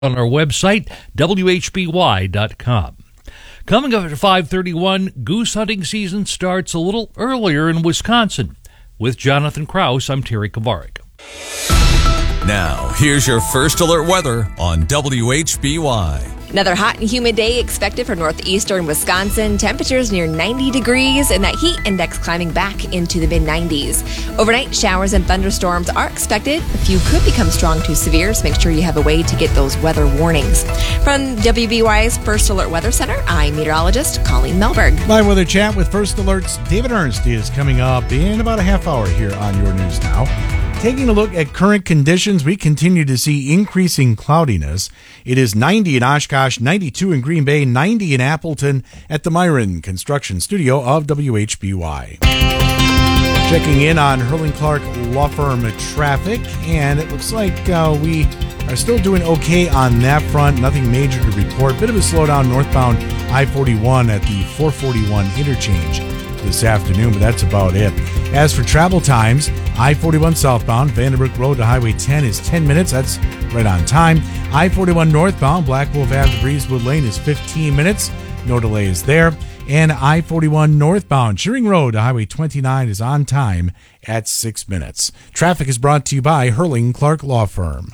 on our website, WHBY.com. Coming up at 5:31, goose hunting season starts a little earlier in Wisconsin. With Jonathan Krause, I'm Terry Kovarik. Now, here's your first alert weather on WHBY. Another hot and humid day expected for northeastern Wisconsin. Temperatures near 90 degrees and that heat index climbing back into the mid-90s. Overnight, showers and thunderstorms are expected. A few could become strong to severe, so make sure you have a way to get those weather warnings. From WBY's First Alert Weather Center, I'm meteorologist Colleen Melberg. Live weather chat with First Alert's David Ernst is coming up in about a half hour here on Your News Now. Taking a look at current conditions, we continue to see increasing cloudiness. It is 90 in Oshkosh, 92 in Green Bay, 90 in Appleton at the Myron Construction Studio of WHBY. Checking in on Hurling Clark Law Firm traffic, and it looks like we are still doing okay on that front. Nothing major to report. Bit of a slowdown northbound I-41 at the 441 interchange this afternoon, but that's about it. As for travel times, I-41 southbound, Vandenbroek Road to Highway 10 is 10 minutes. That's right on time. I-41 northbound, Black Wolf Ave to Breezewood Lane is 15 minutes. No delays there. And I-41 northbound, Shearing Road to Highway 29 is on time at 6 minutes. Traffic is brought to you by Hurling Clark Law Firm.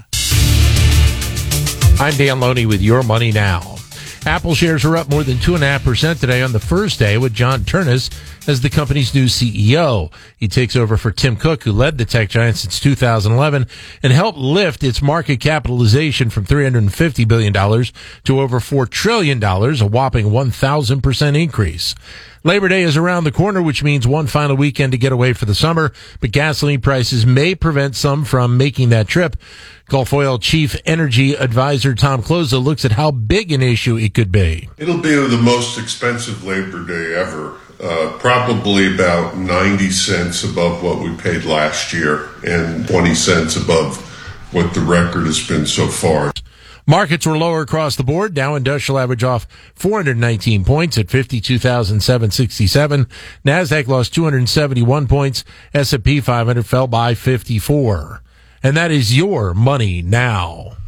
I'm Dan Loney with Your Money Now. Apple shares are up more than 2.5% today on the first day with John Ternus as the company's new CEO. He takes over for Tim Cook, who led the tech giant since 2011 and helped lift its market capitalization from $350 billion to over $4 trillion, a whopping 1,000% increase. Labor Day is around the corner, which means one final weekend to get away for the summer, but gasoline prices may prevent some from making that trip. Gulf Oil Chief Energy Advisor Tom Kloza looks at how big an issue it could be. It'll be the most expensive Labor Day ever, probably about 90 cents above what we paid last year and 20 cents above what the record has been so far. Markets were lower across the board. Dow Industrial average off 419 points at 52,767. NASDAQ lost 271 points. S&P 500 fell by 54. And that is Your Money Now.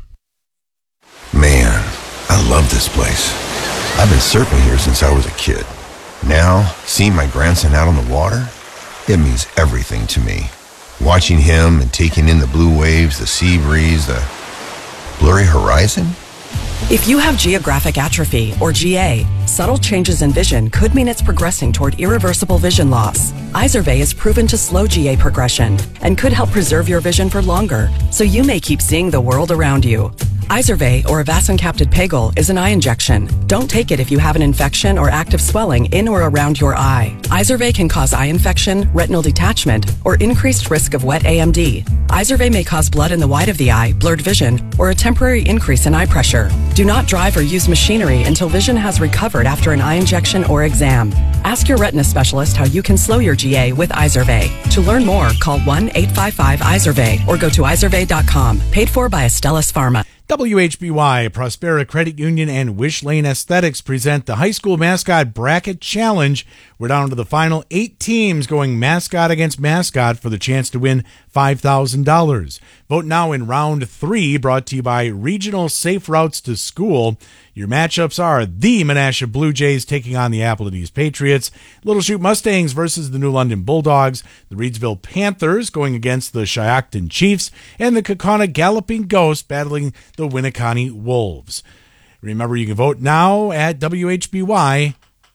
Man, I love this place. I've been surfing here since I was a kid. Now, seeing my grandson out on the water, it means everything to me. Watching him and taking in the blue waves, the sea breeze, the blurry horizon. If you have geographic atrophy, or GA, subtle changes in vision could mean it's progressing toward irreversible vision loss. Izervay is proven to slow GA progression and could help preserve your vision for longer, so you may keep seeing the world around you. Izervay, or avacincaptad pegol, is an eye injection. Don't take it if you have an infection or active swelling in or around your eye. Izervay can cause eye infection, retinal detachment, or increased risk of wet AMD. Izervay may cause blood in the white of the eye, blurred vision, or a temporary increase in eye pressure. Do not drive or use machinery until vision has recovered after an eye injection or exam. Ask your retina specialist how you can slow your GA with Izervay. To learn more, call 1-855-IZERVAY or go to izervay.com. Paid for by Astellas Pharma. WHBY, Prospera Credit Union, and Wish Lane Aesthetics present the High School Mascot Bracket Challenge. We're down to the final 8 teams going mascot against mascot for the chance to win $5,000. Vote now in round 3, brought to you by Regional Safe Routes to School. Your matchups are the Menasha Blue Jays taking on the Appleton East Patriots, Little Chute Mustangs versus the New London Bulldogs, the Reedsville Panthers going against the Shiocton Chiefs, and the Kaukauna Galloping Ghosts battling the Winneconne Wolves. Remember, you can vote now at WHBY.com.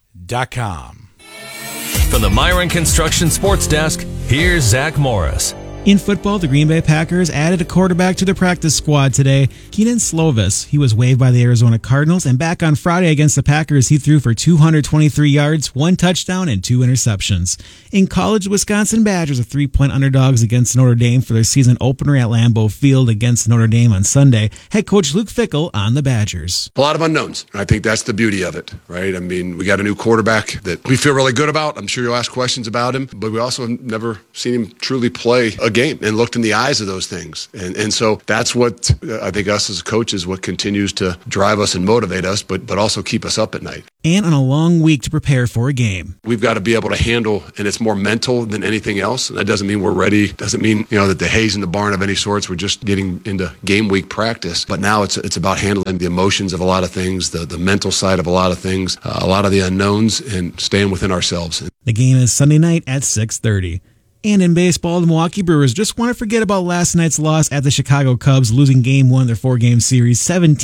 From the Myron Construction Sports Desk, here's Zach Morris. In football, the Green Bay Packers added a quarterback to their practice squad today, Keenan Slovis. He was waived by the Arizona Cardinals, and back on Friday against the Packers, he threw for 223 yards, 1 touchdown, and 2 interceptions. In college, the Wisconsin Badgers are 3-point underdogs against Notre Dame for their season opener at Lambeau Field against Notre Dame on Sunday. Head coach Luke Fickell on the Badgers. A lot of unknowns. I think that's the beauty of it, right? I mean, we got a new quarterback that we feel really good about. I'm sure you'll ask questions about him, but we also have never seen him truly play a game and looked in the eyes of those things. And so that's what I think us as coaches, what continues to drive us and motivate us, but also keep us up at night. And on a long week to prepare for a game. We've got to be able to handle, and it's more mental than anything else. That doesn't mean we're ready. Doesn't mean, that the hay's in the barn of any sorts. We're just getting into game week practice. But now it's about handling the emotions of a lot of things, the mental side of a lot of things, a lot of the unknowns, and staying within ourselves. The game is Sunday night at 6:30. And in baseball, the Milwaukee Brewers just want to forget about last night's loss at the Chicago Cubs, losing Game 1 of their 4-game series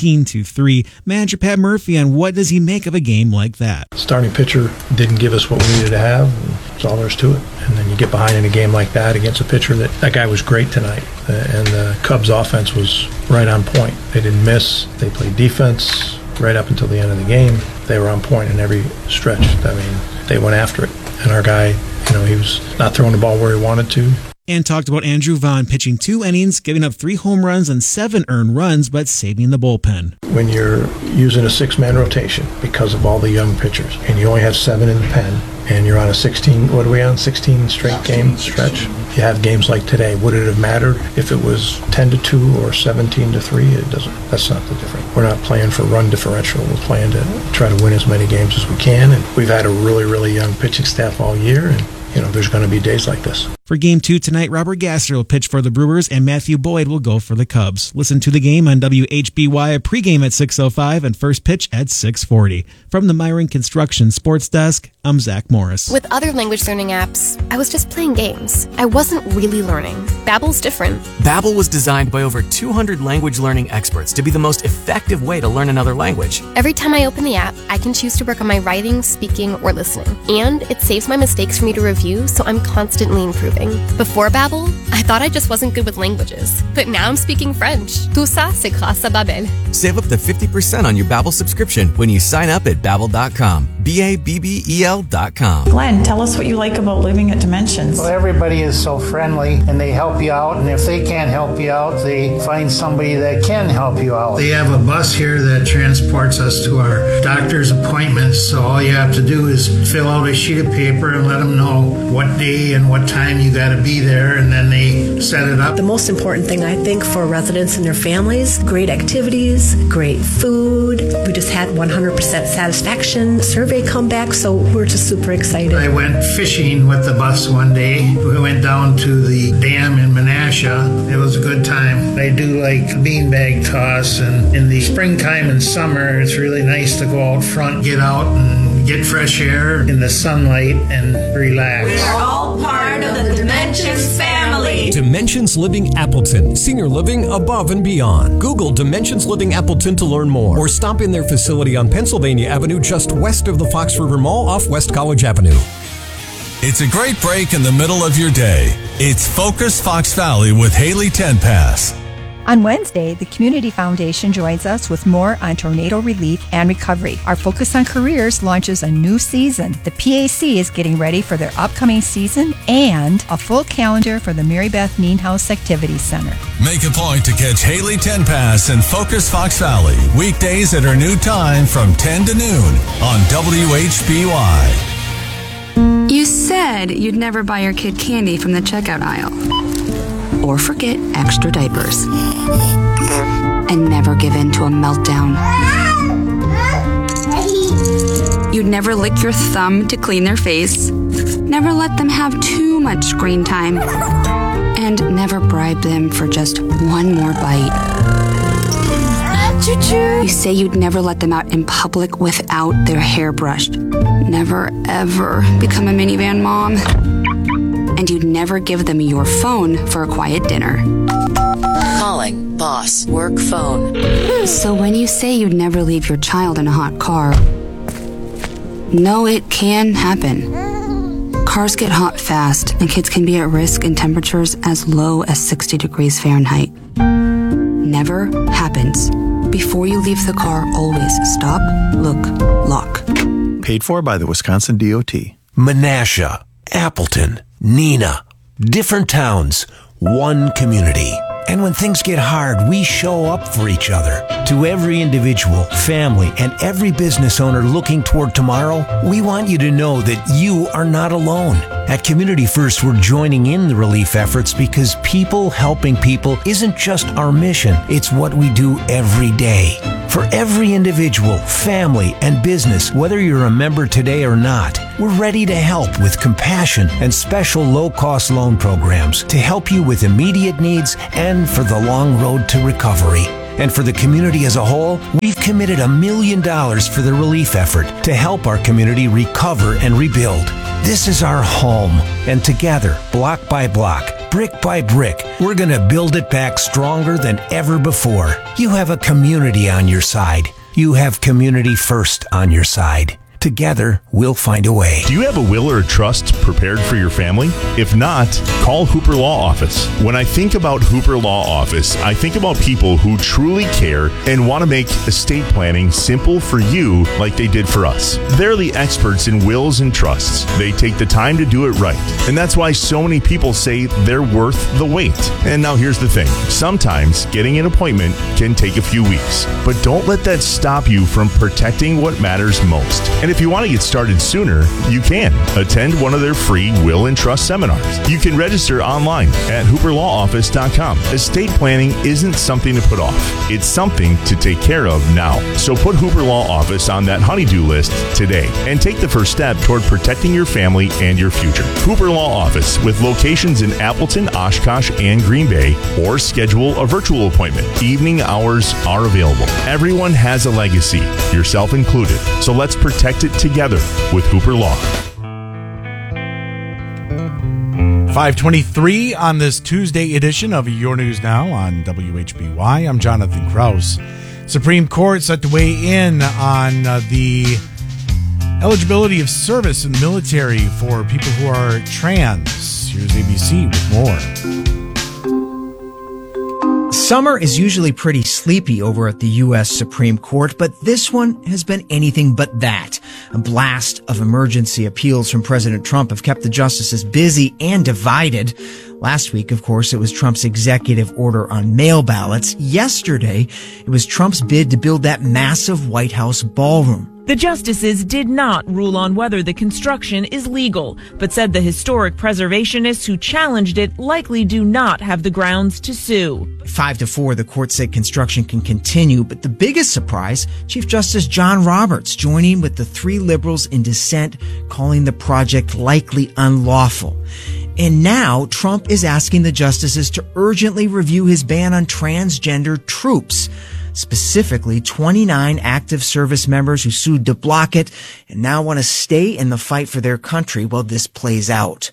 17-3. Manager Pat Murphy on what does he make of a game like that. Starting pitcher didn't give us what we needed to have. That's all there is to it. And then you get behind in a game like that against a pitcher that guy was great tonight. And the Cubs offense was right on point. They didn't miss. They played defense right up until the end of the game. They were on point in every stretch. I mean, they went after it. And our guy, he was not throwing the ball where he wanted to. And talked about Andrew Vaughn pitching 2 innings, giving up 3 home runs and 7 earned runs, but saving the bullpen. When you're using a 6-man rotation because of all the young pitchers, and you only have 7 in the pen, and you're on a 16 straight game stretch, you have games like today. Would it have mattered if it was 10-2 or 17-3? It doesn't. That's not the difference. We're not playing for run differential. We're playing to try to win as many games as we can, and we've had a really, really young pitching staff all year, and there's going to be days like this. For Game 2 tonight, Robert Gasser will pitch for the Brewers and Matthew Boyd will go for the Cubs. Listen to the game on WHBY, pregame at 6:05 and first pitch at 6:40. From the Myron Construction Sports Desk, I'm Zach Morris. With other language learning apps, I was just playing games. I wasn't really learning. Babbel's different. Babbel was designed by over 200 language learning experts to be the most effective way to learn another language. Every time I open the app, I can choose to work on my writing, speaking, or listening. And it saves my mistakes for me to review, so I'm constantly improving. Before Babbel, I thought I just wasn't good with languages. But now I'm speaking French. Tout ça, c'est grâce à Babbel. Save up to 50% on your Babbel subscription when you sign up at Babbel.com. Babbel.com. Glenn, tell us what you like about living at Dimensions. Well, everybody is so friendly, and they help you out. And if they can't help you out, they find somebody that can help you out. They have a bus here that transports us to our doctor's appointments. So all you have to do is fill out a sheet of paper and let them know what day and what time you got to be there, and then they set it up. The most important thing, I think, for residents and their families, great activities, great food. We just had 100% satisfaction survey come back, so we're just super excited. I went fishing with the bus one day. We went down to the dam in Menasha. It was a good time. They do like a beanbag toss, and in the springtime and summer, it's really nice to go out front, get out and get fresh air in the sunlight and relax. We're all part of the Dimensions family. Dimensions Living Appleton. Senior living above and beyond. Google Dimensions Living Appleton to learn more, or stop in their facility on Pennsylvania Avenue just west of the Fox River Mall off West College Avenue. It's a great break in the middle of your day. It's Focus Fox Valley with Haley Tenpass. On Wednesday, the Community Foundation joins us with more on tornado relief and recovery. Our Focus on Careers launches a new season. The PAC is getting ready for their upcoming season and a full calendar for the Mary Beth Nienhuis Activity Center. Make a point to catch Haley Tenpass and Focus Fox Valley weekdays at her new time from 10 to noon on WHBY. You said you'd never buy your kid candy from the checkout aisle. Or forget extra diapers. And never give in to a meltdown. You'd never lick your thumb to clean their face. Never let them have too much screen time. And never bribe them for just one more bite. You say you'd never let them out in public without their hair brushed. Never, ever become a minivan mom. And you'd never give them your phone for a quiet dinner. Calling boss work phone. So when you say you'd never leave your child in a hot car, no, it can happen. Cars get hot fast, and kids can be at risk in temperatures as low as 60 degrees Fahrenheit. Never happens. Before you leave the car, always stop, look, lock. Paid for by the Wisconsin DOT. Menasha, Appleton, Neenah, different towns, one community. And when things get hard, we show up for each other. To every individual, family, and every business owner looking toward tomorrow, we want you to know that you are not alone At Community First, we're joining in the relief efforts because people helping people isn't just our mission, it's what we do every day. For every individual, family, and business, whether you're a member today or not, we're ready to help with compassion and special low-cost loan programs to help you with immediate needs and for the long road to recovery. And for the community as a whole, we've committed $1 million for the relief effort to help our community recover and rebuild. This is our home, and together, block by block, brick by brick, we're going to build it back stronger than ever before. You have a community on your side. You have Community First on your side. Together, we'll find a way. Do you have a will or a trust prepared for your family? If not, call Hooper Law Office. When I think about Hooper Law Office, I think about people who truly care and want to make estate planning simple for you like they did for us. They're the experts in wills and trusts. They take the time to do it right. And that's why so many people say they're worth the wait. And now here's the thing. Sometimes getting an appointment can take a few weeks. But don't let that stop you from protecting what matters most. And if you want to get started sooner, you can. Attend one of their free will and trust seminars. You can register online at hooperlawoffice.com. Estate planning isn't something to put off. It's something to take care of now. So put Hooper Law Office on that honey-do list today and take the first step toward protecting your family and your future. Hooper Law Office with locations in Appleton, Oshkosh, and Green Bay, or schedule a virtual appointment. Evening hours are available. Everyone has a legacy, yourself included. So let's protect it together with Hooper Law. 5:23 on this Tuesday edition of Your News Now on WHBY. I'm Jonathan Krause. Supreme Court set to weigh in on the eligibility of service in the military for people who are trans. Here's ABC with more. Summer is usually pretty sleepy over at the U.S. Supreme Court, but this one has been anything but that. A blast of emergency appeals from President Trump have kept the justices busy and divided. Last week, of course, it was Trump's executive order on mail ballots. Yesterday, it was Trump's bid to build that massive White House ballroom. The justices did not rule on whether the construction is legal, but said the historic preservationists who challenged it likely do not have the grounds to sue. 5-4, the court said construction can continue, but the biggest surprise, Chief Justice John Roberts joining with the three liberals in dissent, calling the project likely unlawful. And now Trump is asking the justices to urgently review his ban on transgender troops. Specifically, 29 active service members who sued to block it and now want to stay in the fight for their country while this plays out.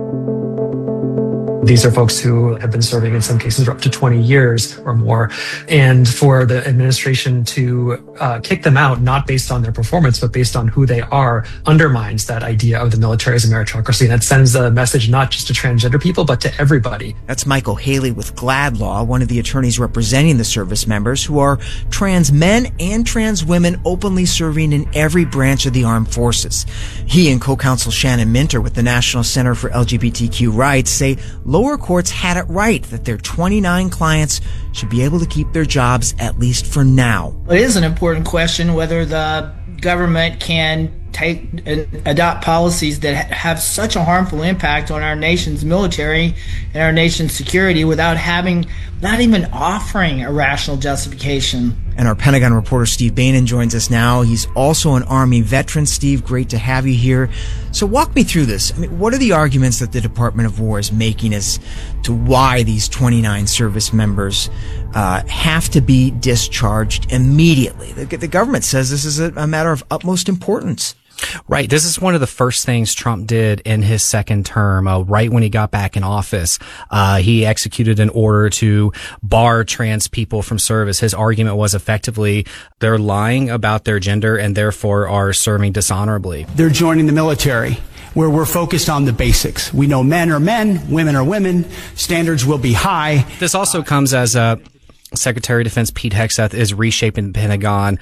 These are folks who have been serving in some cases for up to 20 years or more. And for the administration to kick them out, not based on their performance, but based on who they are, undermines that idea of the military as a meritocracy. And it sends a message not just to transgender people, but to everybody. That's Michael Haley with GLAD Law, one of the attorneys representing the service members who are trans men and trans women openly serving in every branch of the armed forces. He and co-counsel Shannon Minter with the National Center for LGBTQ Rights say lower courts had it right that their 29 clients should be able to keep their jobs, at least for now. It is an important question whether the government can adopt policies that have such a harmful impact on our nation's military and our nation's security without even offering a rational justification. And our Pentagon reporter Steve Bainan joins us now. He's also an Army veteran. Steve, great to have you here. So walk me through this. I mean, what are the arguments that the Department of War is making as to why these 29 service members have to be discharged immediately? The government says this is a matter of utmost importance. Right. This is one of the first things Trump did in his second term. Right when he got back in office, he executed an order to bar trans people from service. His argument was effectively they're lying about their gender and therefore are serving dishonorably. They're joining the military, where we're focused on the basics. We know men are men, women are women. Standards will be high. This also comes as Secretary of Defense Pete Hegseth is reshaping the Pentagon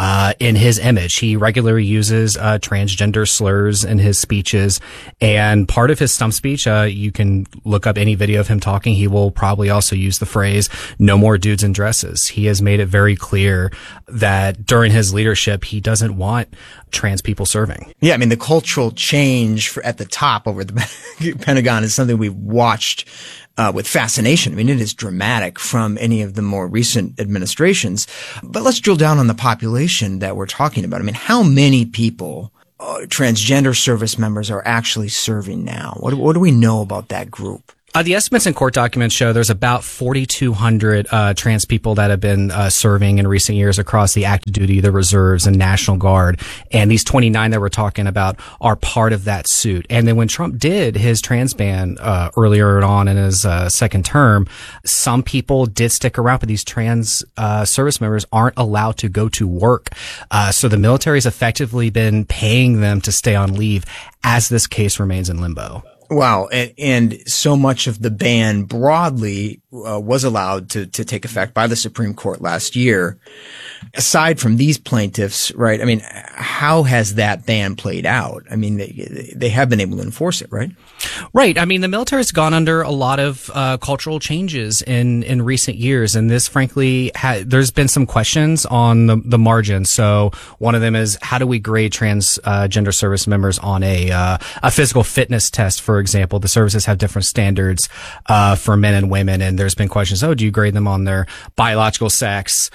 in his image. He regularly uses transgender slurs in his speeches, and part of his stump speech, you can look up any video of him talking. He will probably also use the phrase "no more dudes in dresses." He has made it very clear that during his leadership, he doesn't want trans people serving. Yeah, I mean, the cultural change at the top over the Pentagon is something we've watched with fascination. I mean, it is dramatic from any of the more recent administrations. But let's drill down on the population that we're talking about. I mean, how many people, transgender service members, are actually serving now? What do we know about that group? The estimates in court documents show there's about 4,200 trans people that have been serving in recent years across the active duty, the reserves, and National Guard. And these 29 that we're talking about are part of that suit. And then when Trump did his trans ban earlier on in his second term, some people did stick around, but these trans service members aren't allowed to go to work. So the military has effectively been paying them to stay on leave as this case remains in limbo. Wow. And so much of the ban broadly was allowed to take effect by the Supreme Court last year. Aside from these plaintiffs, right? I mean, how has that ban played out? I mean, they have been able to enforce it, right? Right. I mean, the military has gone under a lot of cultural changes in recent years. And this, frankly, there's been some questions on the margin. So one of them is, how do we grade transgender service members on a physical fitness test, for example? The services have different standards for men and women. And there's been questions, do you grade them on their biological sex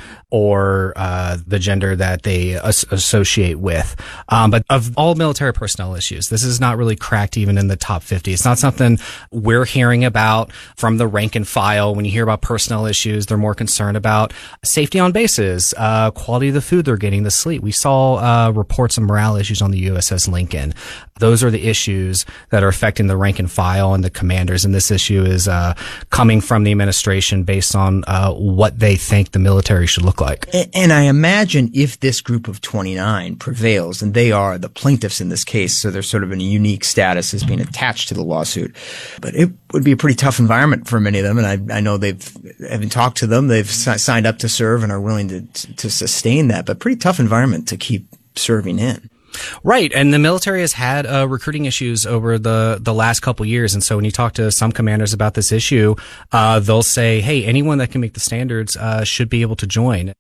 or the gender that they associate with? But of all military personnel issues, this is not really cracked even in the top 50. It's not something we're hearing about from the rank and file. When you hear about personnel issues, they're more concerned about safety on bases, quality of the food they're getting, the sleep. We saw reports of morale issues on the USS Lincoln. Those are the issues that are affecting the rank and file and the commanders. And this issue is coming from the administration based on what they think the military should look like. And I imagine if this group of 29 prevails, and they are the plaintiffs in this case, so they're sort of in a unique status as being attached to the lawsuit, but it would be a pretty tough environment for many of them. And I know having talked to them, they've signed up to serve and are willing to sustain that, but pretty tough environment to keep serving in. Right. And the military has had recruiting issues over the last couple years. And so when you talk to some commanders about this issue, they'll say, hey, anyone that can meet the standards should be able to join.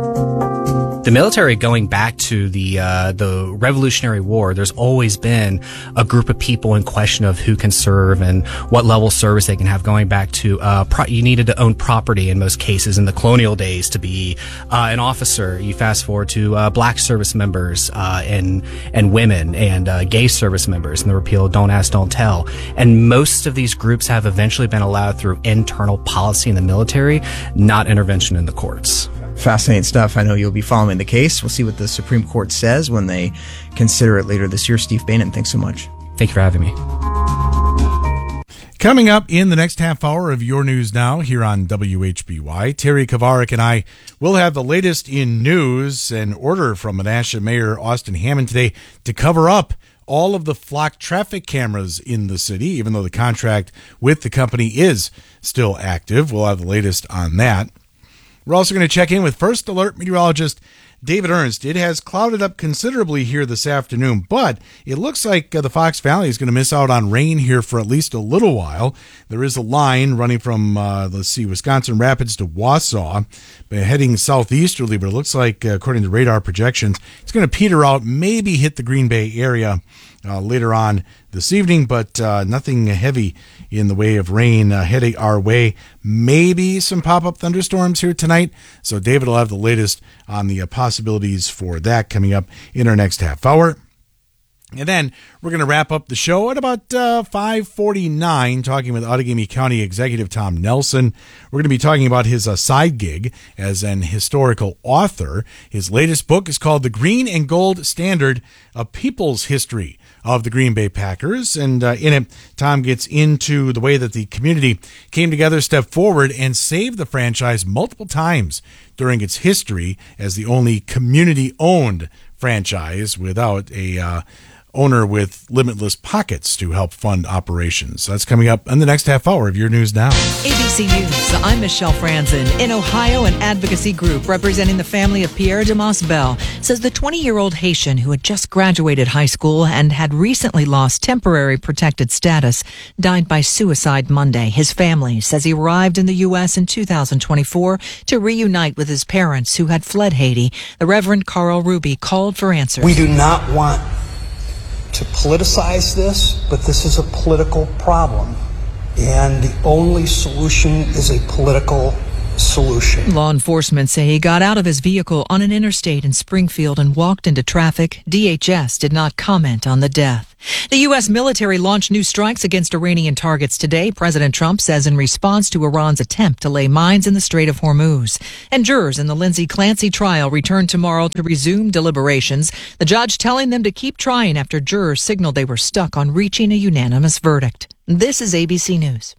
The military, going back to the Revolutionary War, there's always been a group of people in question of who can serve and what level of service they can have. Going back to you needed to own property in most cases in the colonial days to be an officer. You fast forward to black service members and women and gay service members, and the repeal of Don't Ask, Don't Tell. And most of these groups have eventually been allowed through internal policy in the military, not intervention in the courts. Fascinating stuff. I know you'll be following the case. We'll see what the Supreme Court says when they consider it later this year. Steve Bainan, thanks so much. Thank you for having me. Coming up in the next half hour of Your News Now here on WHBY, Terry Kavarik and I will have the latest in news and order from Menasha Mayor Austin Hammond today to cover up all of the flock traffic cameras in the city, even though the contract with the company is still active. We'll have the latest on that. We're also going to check in with First Alert meteorologist David Ernst. It has clouded up considerably here this afternoon, but it looks like the Fox Valley is going to miss out on rain here for at least a little while. There is a line running from, Wisconsin Rapids to Wausau, heading southeasterly, but it looks like, according to radar projections, it's going to peter out, maybe hit the Green Bay area later on this evening, but nothing heavy in the way of rain heading our way. Maybe some pop-up thunderstorms here tonight. So David will have the latest on the possibilities for that coming up in our next half hour. And then we're going to wrap up the show at about 5:49, talking with Outagamie County Executive Tom Nelson. We're going to be talking about his side gig as an historical author. His latest book is called The Green and Gold Standard, A People's History of the Green Bay Packers. And in it, Tom gets into the way that the community came together, stepped forward, and saved the franchise multiple times during its history as the only community-owned franchise without a owner with limitless pockets to help fund operations. That's coming up in the next half hour of Your News Now. ABC News, I'm Michelle Franzen. In Ohio, an advocacy group representing the family of Pierre Demas Bell says the 20-year-old Haitian who had just graduated high school and had recently lost temporary protected status died by suicide Monday. His family says he arrived in the U.S. in 2024 to reunite with his parents who had fled Haiti. The Reverend Carl Ruby called for answers. We do not want to politicize this, but this is a political problem, and the only solution is a political solution. Law enforcement say he got out of his vehicle on an interstate in Springfield and walked into traffic. DHS did not comment on the death. The U.S. military launched new strikes against Iranian targets today, President Trump says in response to Iran's attempt to lay mines in the Strait of Hormuz. And jurors in the Lindsay Clancy trial return tomorrow to resume deliberations, the judge telling them to keep trying after jurors signaled they were stuck on reaching a unanimous verdict. This is ABC News.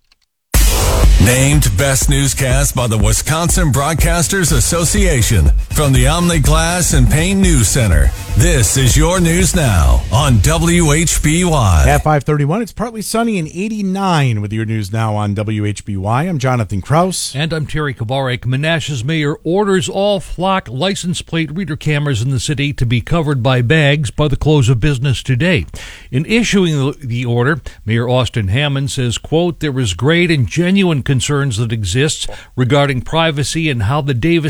Named Best Newscast by the Wisconsin Broadcasters Association from the Omni Glass and Paint News Center. This is Your News Now on WHBY. At 5:31, it's partly sunny and 89 with Your News Now on WHBY. I'm Jonathan Kraus. And I'm Terry Kabarek. Menasha's mayor orders all Flock license plate reader cameras in the city to be covered by bags by the close of business today. In issuing the order, Mayor Austin Hammond says, quote, there is great and genuine concerns that exist regarding privacy and how the data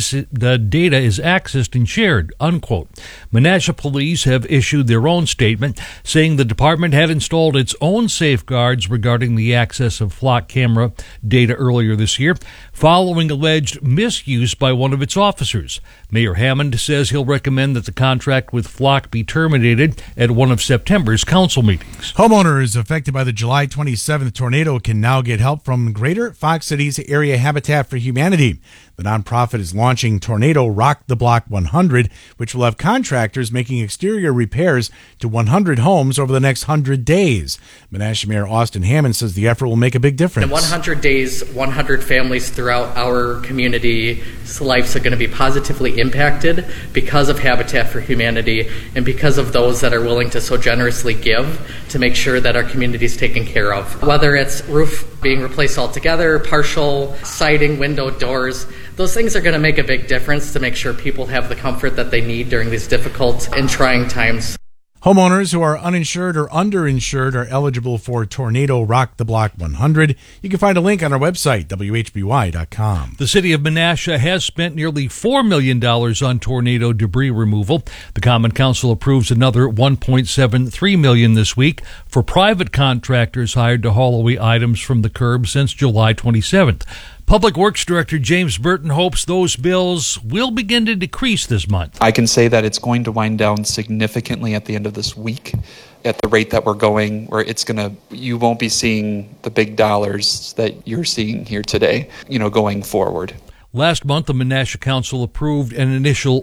is accessed and shared, unquote. Menasha police have issued their own statement saying the department had installed its own safeguards regarding the access of Flock camera data earlier this year, following alleged misuse by one of its officers. Mayor Hammond says he'll recommend that the contract with Flock be terminated at one of September's council meetings. Homeowners affected by the July 27th tornado can now get help from Greater Fox Cities Area Habitat for Humanity. The nonprofit is launching Tornado Rock the Block 100, which will have contractors making exterior repairs to 100 homes over the next 100 days. Menasha Mayor Austin Hammond says the effort will make a big difference. In 100 days, 100 families throughout our community's lives are going to be positively impacted because of Habitat for Humanity and because of those that are willing to so generously give to make sure that our community is taken care of. Whether it's roof being replaced altogether, partial, siding, window, doors, those things are going to make a big difference to make sure people have the comfort that they need during these difficult and trying times. Homeowners who are uninsured or underinsured are eligible for Tornado Rock the Block 100. You can find a link on our website, WHBY.com. The city of Menasha has spent nearly $4 million on tornado debris removal. The Common Council approves another $1.73 million this week for private contractors hired to haul away items from the curb since July 27th. Public Works Director James Burton hopes those bills will begin to decrease this month. I can say that it's going to wind down significantly at the end of this week. At the rate that we're going, where you won't be seeing the big dollars that you're seeing here today, going forward. Last month, the Menasha Council approved an initial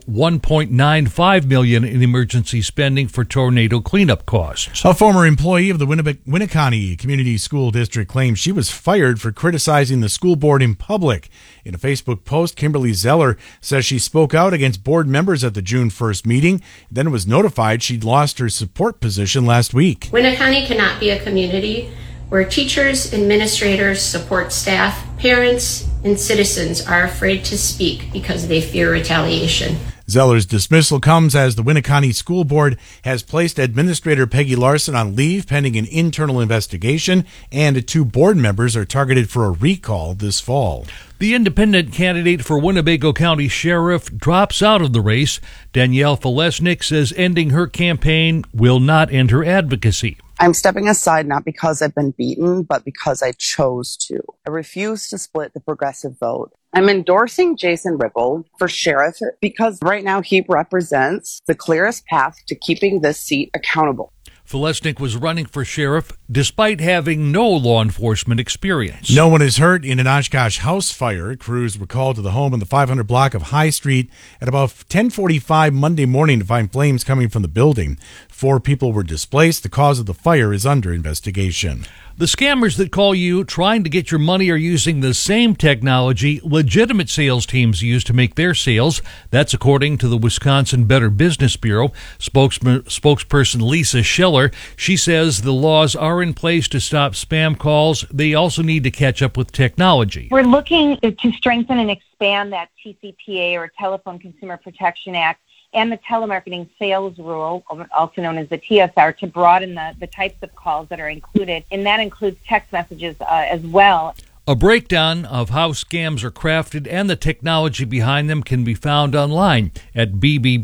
$1.95 million in emergency spending for tornado cleanup costs. A former employee of the Winneconne Community School District claims she was fired for criticizing the school board in public. In a Facebook post, Kimberly Zeller says she spoke out against board members at the June 1st meeting, then was notified she'd lost her support position last week. Winneconne cannot be a community where teachers, administrators, support staff, parents, and citizens are afraid to speak because they fear retaliation. Zeller's dismissal comes as the Winneconne School Board has placed Administrator Peggy Larson on leave pending an internal investigation, and 2 board members are targeted for a recall this fall. The independent candidate for Winnebago County Sheriff drops out of the race. Danielle Falesnik says ending her campaign will not end her advocacy. I'm stepping aside not because I've been beaten, but because I chose to. I refuse to split the progressive vote. I'm endorsing Jason Ripple for sheriff because right now he represents the clearest path to keeping this seat accountable. Falesnik was running for sheriff despite having no law enforcement experience. No one is hurt in an Oshkosh house fire. Crews were called to the home in the 500 block of High Street at about 10:45 Monday morning to find flames coming from the building. 4 people were displaced. The cause of the fire is under investigation. The scammers that call you trying to get your money are using the same technology legitimate sales teams use to make their sales. That's according to the Wisconsin Better Business Bureau. Spokesperson Lisa Schiller. She says the laws are in place to stop spam calls. They also need to catch up with technology. We're looking to strengthen and expand that TCPA, or Telephone Consumer Protection Act, and the telemarketing sales rule, also known as the TSR, to broaden the types of calls that are included, and that includes text messages as well. A breakdown of how scams are crafted and the technology behind them can be found online at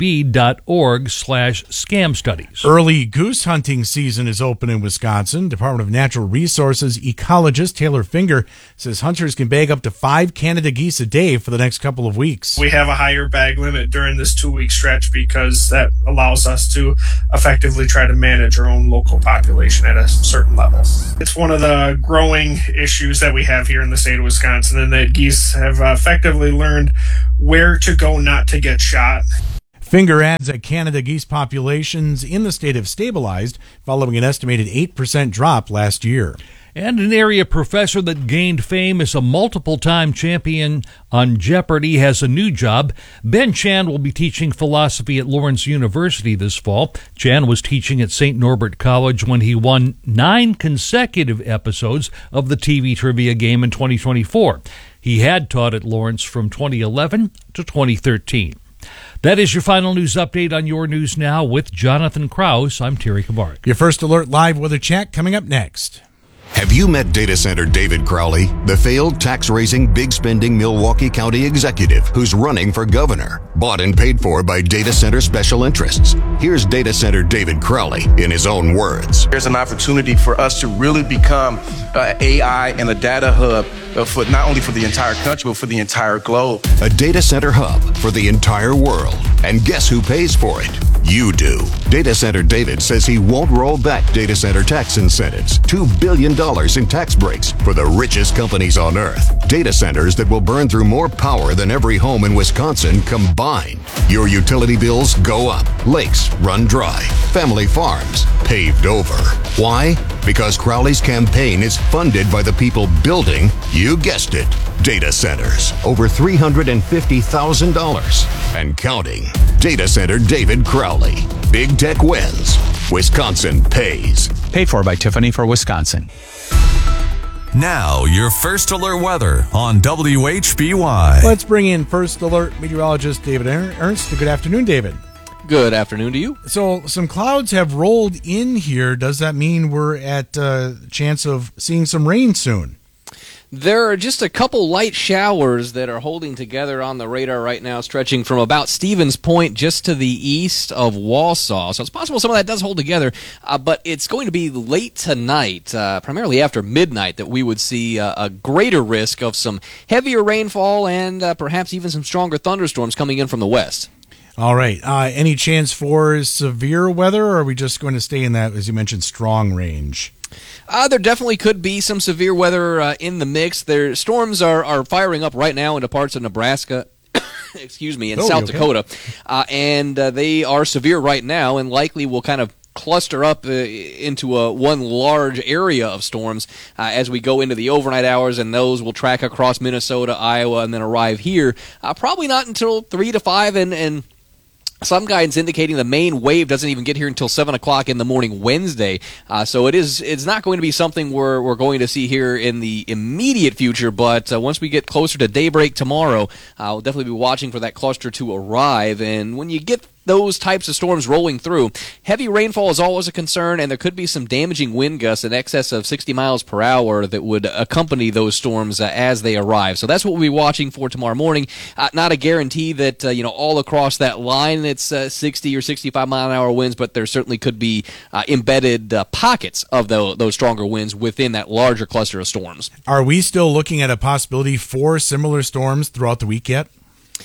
bbb.org/scam studies. Early goose hunting season is open in Wisconsin. Department of Natural Resources ecologist Taylor Finger says hunters can bag up to 5 Canada geese a day for the next couple of weeks. We have a higher bag limit during this 2-week stretch because that allows us to effectively try to manage our own local population at a certain level. It's one of the growing issues that we have here in the state of Wisconsin, and that geese have effectively learned where to go not to get shot. Finger adds that Canada geese populations in the state have stabilized following an estimated 8% drop last year. And an area professor that gained fame as a multiple-time champion on Jeopardy has a new job. Ben Chan will be teaching philosophy at Lawrence University this fall. Chan was teaching at St. Norbert College when he won 9 consecutive episodes of the TV trivia game in 2024. He had taught at Lawrence from 2011 to 2013. That is your final news update on Your News Now with Jonathan Krause. I'm Terry Kavark. Your First Alert live weather check coming up next. Have you met data center David Crowley, the failed tax-raising, big-spending Milwaukee County executive who's running for governor? Bought and paid for by data center special interests. Here's data center David Crowley in his own words. There's an opportunity for us to really become AI and a data hub for not only for the entire country, but for the entire globe. A data center hub for the entire world. And guess who pays for it? You do. Data Center David says he won't roll back data center tax incentives. $2 billion in tax breaks for the richest companies on earth. Data centers that will burn through more power than every home in Wisconsin combined. Your utility bills go up. Lakes run dry. Family farms paved over. Why? Because Crowley's campaign is funded by the people building, you guessed it, data centers. Over $350,000 and counting. Data Center David Crowley. Big tech wins. Wisconsin pays. Paid for by Tiffany for Wisconsin. Now, your First Alert weather on WHBY. Let's bring in First Alert meteorologist David Ernst. Good afternoon, David. Good afternoon to you. So some clouds have rolled in here. Does that mean we're at a chance of seeing some rain soon? There are just a couple light showers that are holding together on the radar right now, stretching from about Stevens Point just to the east of Wausau. So it's possible some of that does hold together, but it's going to be late tonight, primarily after midnight, that we would see a greater risk of some heavier rainfall and perhaps even some stronger thunderstorms coming in from the west. All right. Any chance for severe weather, or are we just going to stay in that, as you mentioned, strong range? There definitely could be some severe weather in the mix. Storms are firing up right now into parts of Nebraska, excuse me, and South Dakota, and they are severe right now and likely will kind of cluster up into one large area of storms as we go into the overnight hours, and those will track across Minnesota, Iowa, and then arrive here. Probably not until 3 to 5, and some guidance indicating the main wave doesn't even get here until 7 o'clock in the morning Wednesday. So it's not going to be something we're going to see here in the immediate future, but once we get closer to daybreak tomorrow, we'll definitely be watching for that cluster to arrive. And when you get those types of storms rolling through, heavy rainfall is always a concern, and there could be some damaging wind gusts in excess of 60 miles per hour that would accompany those storms as they arrive. So that's what we'll be watching for tomorrow morning. Not a guarantee that all across that line it's 60 or 65 mile an hour winds, but there certainly could be embedded pockets of those stronger winds within that larger cluster of storms. Are we still looking at a possibility for similar storms throughout the week yet?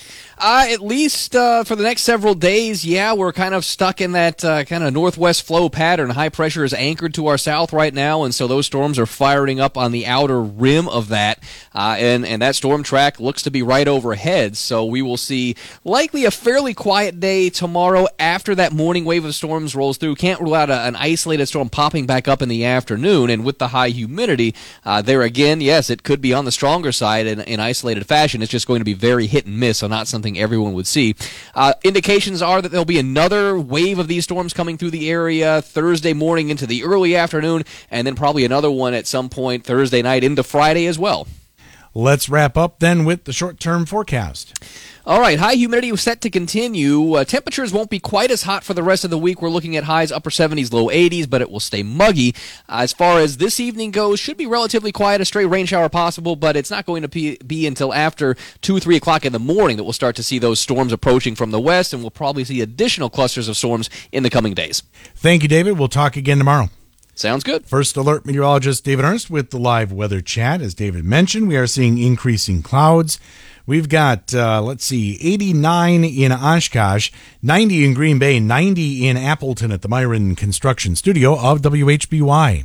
At least for the next several days, yeah, we're kind of stuck in that kind of northwest flow pattern. High pressure is anchored to our south right now, and so those storms are firing up on the outer rim of that, and that storm track looks to be right overhead. So we will see likely a fairly quiet day tomorrow after that morning wave of storms rolls through. Can't rule out an isolated storm popping back up in the afternoon, and with the high humidity, there again, yes, it could be on the stronger side in isolated fashion. It's just going to be very hit and miss, so not something everyone would see. Indications are that there'll be another wave of these storms coming through the area Thursday morning into the early afternoon, and then probably another one at some point Thursday night into Friday as well. Let's wrap up then with the short-term forecast. All right, high humidity is set to continue. Temperatures won't be quite as hot for the rest of the week. We're looking at highs upper 70s, low 80s, but it will stay muggy. As far as this evening goes, should be relatively quiet, a stray rain shower possible, but it's not going to be until after 2, 3 o'clock in the morning that we'll start to see those storms approaching from the west, and we'll probably see additional clusters of storms in the coming days. Thank you, David. We'll talk again tomorrow. Sounds good. First Alert meteorologist David Ernst with the live weather chat. As David mentioned, we are seeing increasing clouds. We've got, 89 in Oshkosh, 90 in Green Bay, 90 in Appleton at the Myron Construction Studio of WHBY.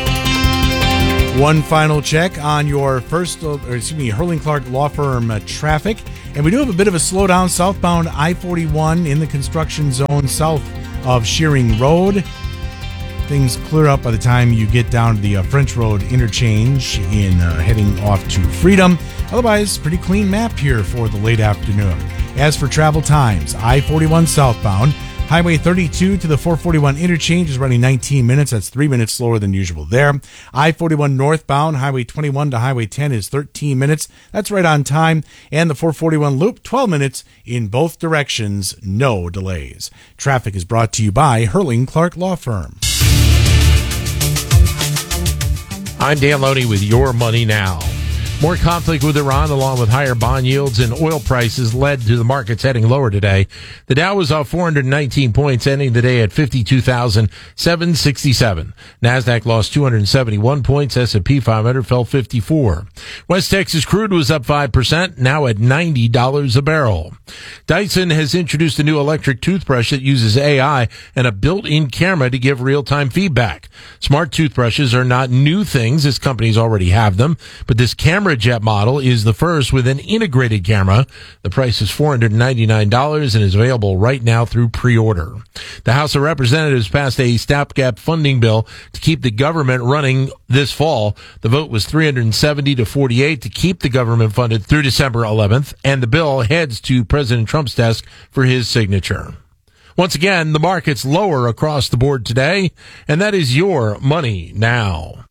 One final check on your Hurling Clark Law Firm traffic. And we do have a bit of a slowdown southbound I-41 in the construction zone south of Shearing Road. Things clear up by the time you get down to the French Road interchange in heading off to Freedom. Otherwise, pretty clean map here for the late afternoon. As for travel times, I-41 southbound, Highway 32 to the 441 interchange is running 19 minutes. That's 3 minutes slower than usual there. I-41 northbound, Highway 21 to Highway 10 is 13 minutes. That's right on time. And the 441 loop, 12 minutes in both directions. No delays. Traffic is brought to you by Hurling Clark Law Firm. I'm Dan Loney with Your Money Now. More conflict with Iran, along with higher bond yields and oil prices, led to the markets heading lower today. The Dow was off 419 points, ending the day at 52,767. NASDAQ lost 271 points. S&P 500 fell 54. West Texas crude was up 5%, now at $90 a barrel. Dyson has introduced a new electric toothbrush that uses AI and a built-in camera to give real-time feedback. Smart toothbrushes are not new things, as companies already have them, but this camera jet model is the first with an integrated camera. The price is $499 and is available right now through pre-order. The House of Representatives passed a stopgap funding bill to keep the government running this fall. The vote was 370 to 48 to keep the government funded through December 11th, and the bill heads to President Trump's desk for his signature. Once again, the market's lower across the board today, and that is Your Money Now.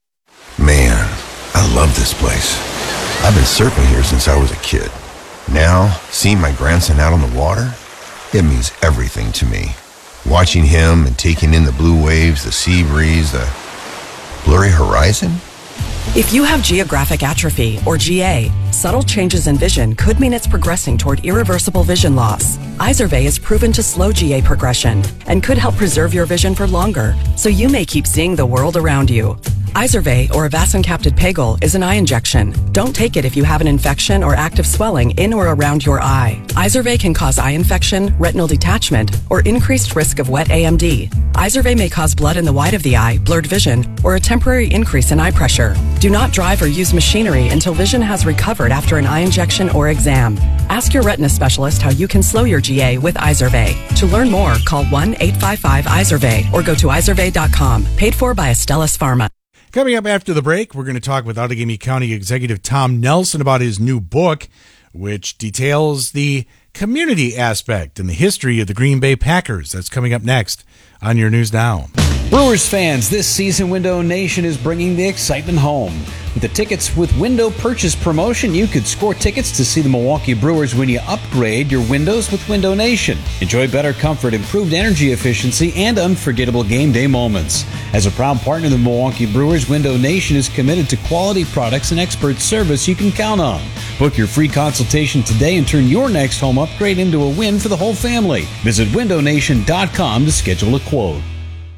Man, I love this place. I've been surfing here since I was a kid. Now, seeing my grandson out on the water, it means everything to me. Watching him and taking in the blue waves, the sea breeze, the blurry horizon. If you have geographic atrophy, or GA, subtle changes in vision could mean it's progressing toward irreversible vision loss. Izervay is proven to slow GA progression and could help preserve your vision for longer, so you may keep seeing the world around you. Izervay, or avacincaptad pegol, is an eye injection. Don't take it if you have an infection or active swelling in or around your eye. Izervay can cause eye infection, retinal detachment, or increased risk of wet AMD. Izervay may cause blood in the white of the eye, blurred vision, or a temporary increase in eye pressure. Do not drive or use machinery until vision has recovered after an eye injection or exam. Ask your retina specialist how you can slow your GA with Izervay. To learn more, call 1-855-IZERVAY or go to izervay.com. Paid for by Astellas Pharma. Coming up after the break, we're going to talk with Outagamie County Executive Tom Nelson about his new book, which details the community aspect and the history of the Green Bay Packers. That's coming up next on Your News Now. Brewers fans, this season Window Nation is bringing the excitement home. With the Tickets with Window Purchase promotion, you could score tickets to see the Milwaukee Brewers when you upgrade your windows with Window Nation. Enjoy better comfort, improved energy efficiency, and unforgettable game day moments. As a proud partner of the Milwaukee Brewers, Window Nation is committed to quality products and expert service you can count on. Book your free consultation today and turn your next home upgrade into a win for the whole family. Visit windownation.com to schedule a quote.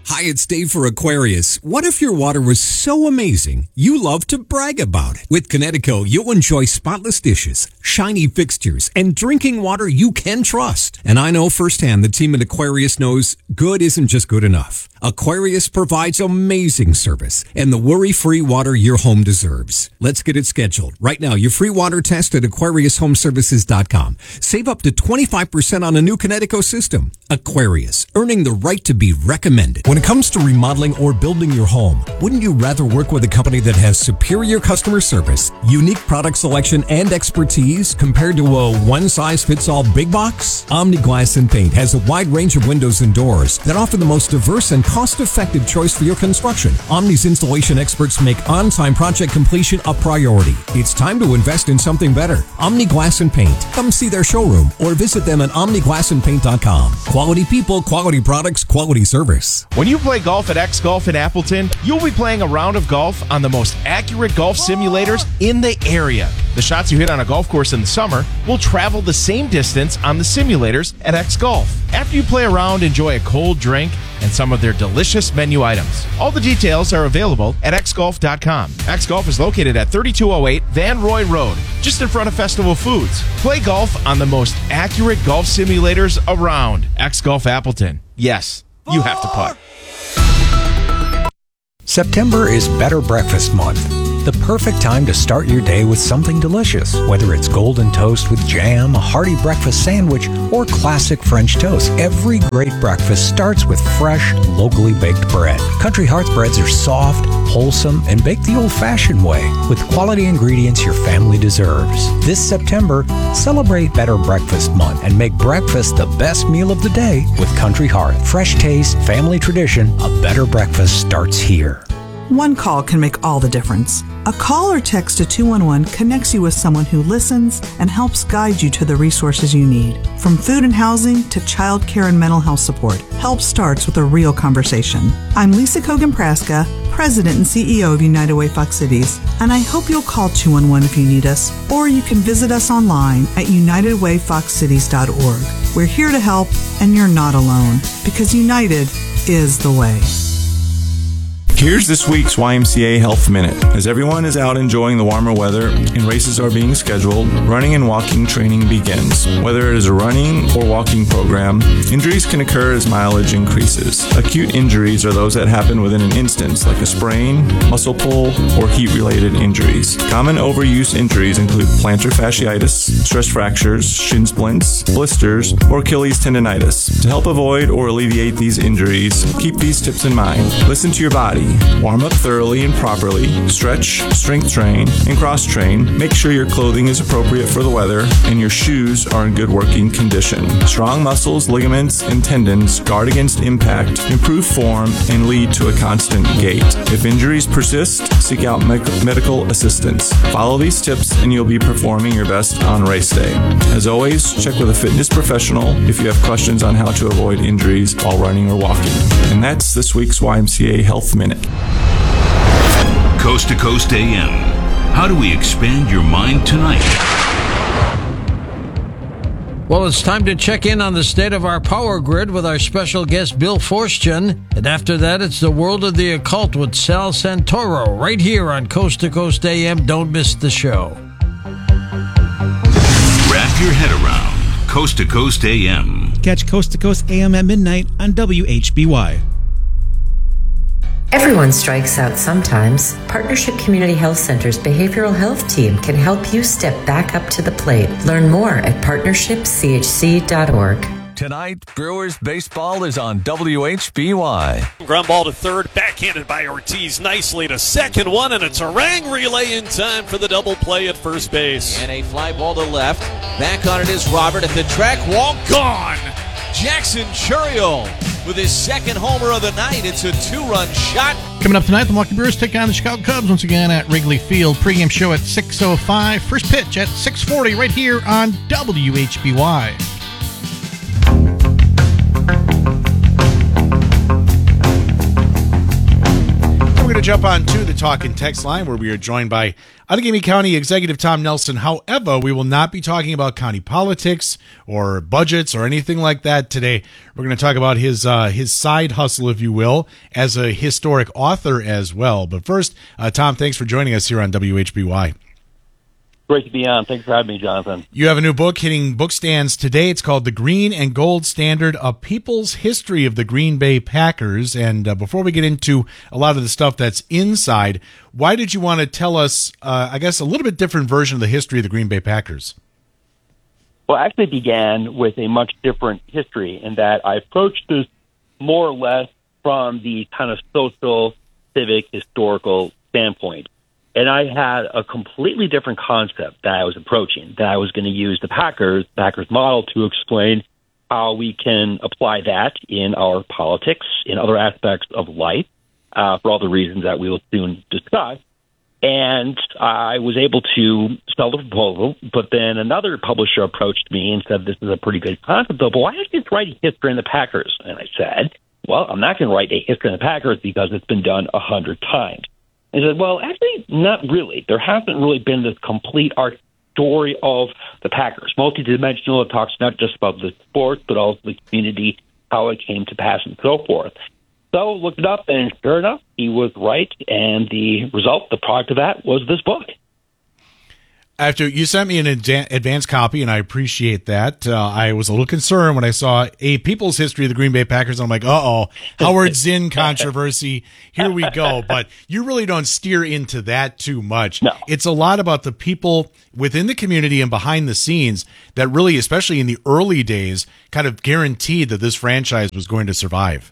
Hi, it's Dave for Aquarius. What if your water was so amazing you love to brag about it? With Connecticut, you'll enjoy spotless dishes, shiny fixtures, and drinking water you can trust. And I know firsthand the team at Aquarius knows good isn't just good enough. Aquarius provides amazing service and the worry-free water your home deserves. Let's get it scheduled. Right now, your free water test at AquariusHomeservices.com. Save up to 25% on a new Connecticut system. Aquarius, earning the right to be recommended. When it comes to remodeling or building your home, wouldn't you rather work with a company that has superior customer service, unique product selection, and expertise compared to a one-size-fits-all big box? Omni Glass and Paint has a wide range of windows and doors that offer the most diverse and cost-effective choice for your construction. Omni's installation experts make on-time project completion a priority. It's time to invest in something better. Omni Glass and Paint. Come see their showroom or visit them at omniglassandpaint.com. Quality people, quality products, quality service. When you play golf at X Golf in Appleton, you'll be playing a round of golf on the most accurate golf simulators in the area. The shots you hit on a golf course in the summer will travel the same distance on the simulators at X Golf. After you play around, enjoy a cold drink and some of their delicious menu items. All the details are available at xgolf.com. X Golf is located at 3208 Van Roy Road, just in front of Festival Foods. Play golf on the most accurate golf simulators around. X Golf Appleton. Yes, you have to putt. September is Better Breakfast Month. The perfect time to start your day with something delicious, whether it's golden toast with jam, a hearty breakfast sandwich, or classic French toast. Every great breakfast starts with fresh, locally baked bread. Country Hearth breads are soft, wholesome, and baked the old-fashioned way, with quality ingredients your family deserves. This September, celebrate Better Breakfast Month and make breakfast the best meal of the day with Country Hearth. Fresh taste, family tradition, a better breakfast starts here. One call can make all the difference. A call or text to 211 connects you with someone who listens and helps guide you to the resources you need. From food and housing to child care and mental health support, help starts with a real conversation. I'm Lisa Kogan-Praska, President and CEO of United Way Fox Cities, and I hope you'll call 211 if you need us, or you can visit us online at unitedwayfoxcities.org. We're here to help, and you're not alone, because United is the way. Here's this week's YMCA Health Minute. As everyone is out enjoying the warmer weather and races are being scheduled, running and walking training begins. Whether it is a running or walking program, injuries can occur as mileage increases. Acute injuries are those that happen within an instant, like a sprain, muscle pull, or heat-related injuries. Common overuse injuries include plantar fasciitis, stress fractures, shin splints, blisters, or Achilles tendonitis. To help avoid or alleviate these injuries, keep these tips in mind. Listen to your body. Warm up thoroughly and properly, stretch, strength train, and cross train. Make sure your clothing is appropriate for the weather and your shoes are in good working condition. Strong muscles, ligaments, and tendons guard against impact, improve form, and lead to a constant gait. If injuries persist, seek out medical assistance. Follow these tips and you'll be performing your best on race day. As always, check with a fitness professional if you have questions on how to avoid injuries while running or walking. And that's this week's YMCA Health Minute. Coast to Coast AM. How do we expand your mind tonight? Well, it's time to check in on the state of our power grid with our special guest, Bill Forstchen. And after that, it's the world of the occult with Sal Santoro, right here on Coast to Coast AM. Don't miss the show. Wrap your head around Coast to Coast AM. Catch Coast to Coast AM at midnight on WHBY. Everyone strikes out sometimes. Partnership Community Health Center's behavioral health team can help you step back up to the plate. Learn more at partnershipchc.org. Tonight, Brewers baseball is on WHBY. Ground ball to third, backhanded by Ortiz nicely to second one, and it's a Rang relay in time for the double play at first base. And a fly ball to left. Back on it is Robert at the track wall. Gone! Jackson Churiel with his second homer of the night. It's a two-run shot. Coming up tonight, the Milwaukee Brewers take on the Chicago Cubs once again at Wrigley Field. Pre-game show at 6:05. First pitch at 6:40 right here on WHBY. We're going to jump on to the talk and text line where we are joined by Outagamie County Executive Tom Nelson. However, we will not be talking about county politics or budgets or anything like that today. We're going to talk about his side hustle, if you will, as a historic author as well. But first, Tom, thanks for joining us here on WHBY. Great to be on. Thanks for having me, Jonathan. You have a new book hitting bookstands today. It's called The Green and Gold Standard, A People's History of the Green Bay Packers. And before we get into a lot of the stuff that's inside, why did you want to tell us, I guess, a little bit different version of the history of the Green Bay Packers? Well, it actually began with a much different history in that I approached this more or less from the kind of social, civic, historical standpoint. And I had a completely different concept that I was approaching, that I was going to use the Packers model to explain how we can apply that in our politics, in other aspects of life, for all the reasons that we will soon discuss. And I was able to sell the proposal, but then another publisher approached me and said, this is a pretty good concept, but why don't you write a history in the Packers? And I said, well, I'm not going to write a history in the Packers because it's been done 100 times. And said, well, actually, not really. There hasn't really been this complete arc story of the Packers, multidimensional. It talks not just about the sport, but also the community, how it came to pass, and so forth. So looked it up, and sure enough, he was right. And the result, the product of that, was this book. After you sent me an advance copy, and I appreciate that. I was a little concerned when I saw A People's History of the Green Bay Packers. And I'm like, Howard Zinn controversy. Here we go. But you really don't steer into that too much. No. It's a lot about the people within the community and behind the scenes that really, especially in the early days, kind of guaranteed that this franchise was going to survive.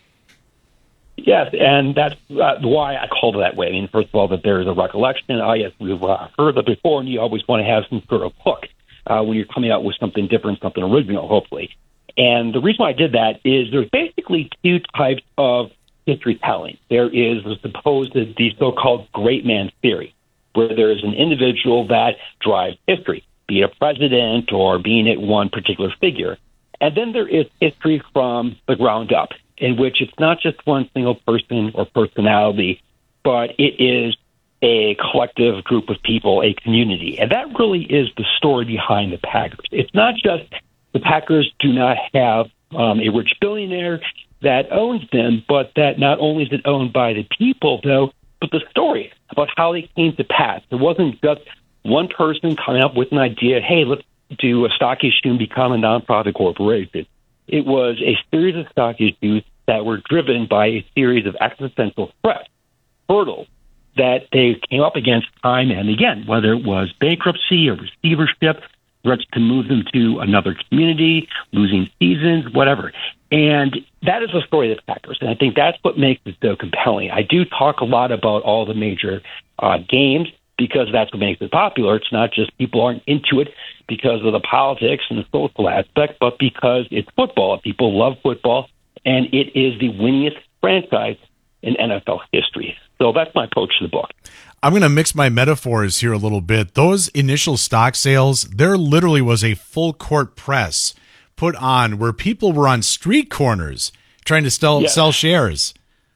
Yes, and that's why I called it that way. I mean, first of all, that there is a recollection. Yes, we've heard that before, and you always want to have some sort of hook when you're coming out with something different, something original, hopefully. And the reason why I did that is there's basically two types of history telling. There is the so-called great man theory, where there is an individual that drives history, be it a president or being it one particular figure. And then there is history from the ground up, in which it's not just one single person or personality, but it is a collective group of people, a community. And that really is the story behind the Packers. It's not just the Packers do not have a rich billionaire that owns them, but that not only is it owned by the people, though, but the story about how they came to pass. It wasn't just one person coming up with an idea, hey, let's do a stock issue and become a nonprofit corporation. It was a series of stock issues that were driven by a series of existential threats, hurdles that they came up against time and again, whether it was bankruptcy or receivership, threats to move them to another community, losing seasons, whatever. And that is the story of the Packers, and I think that's what makes it so compelling. I do talk a lot about all the major games because that's what makes it popular. It's not just people aren't into it because of the politics and the social aspect, but because it's football. People love football, and it is the winningest franchise in NFL history. So that's my approach to the book. I'm going to mix my metaphors here a little bit. Those initial stock sales, there literally was a full court press put on where people were on street corners trying to sell shares.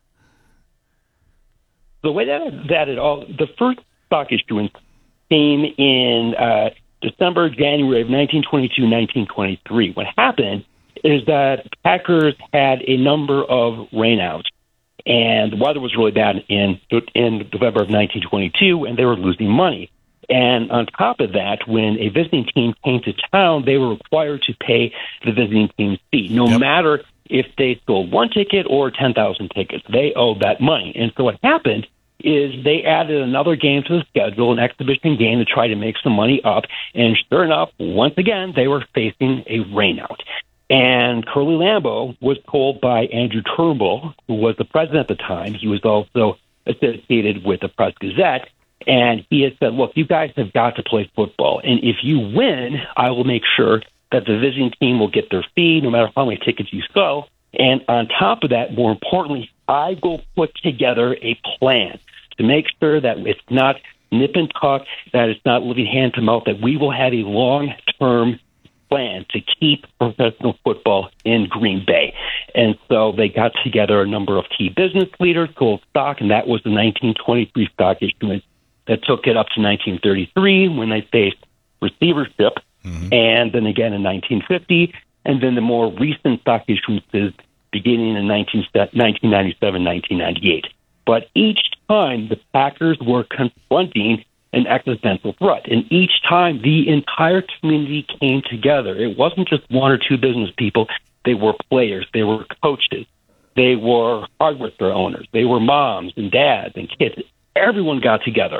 The way that it all, the first stock issuance came in December, January of 1922, 1923. What happened is that Packers had a number of rainouts, and the weather was really bad in November of 1922, and they were losing money. And on top of that, when a visiting team came to town, they were required to pay the visiting team's fee, no matter if they sold one ticket or 10,000 tickets. They owed that money. And so what happened is they added another game to the schedule, an exhibition game, to try to make some money up. And sure enough, once again, they were facing a rainout. And Curly Lambeau was told by Andrew Turnbull, who was the president at the time. He was also associated with the Press-Gazette. And he had said, look, you guys have got to play football. And if you win, I will make sure that the visiting team will get their fee, no matter how many tickets you sell. And on top of that, more importantly, I will put together a plan to make sure that it's not nip and tuck, that it's not living hand to mouth, that we will have a long-term plan to keep professional football in Green Bay. And so they got together a number of key business leaders, sold stock, and that was the 1923 stock issuance that took it up to 1933 when they faced receivership, and then again in 1950, and then the more recent stock issuances beginning in 1997, 1998. But each time the Packers were confronting an existential threat, and each time the entire community came together. It wasn't just one or two business people. They were players. They were coaches. They were hardware store owners. They were moms and dads and kids. Everyone got together.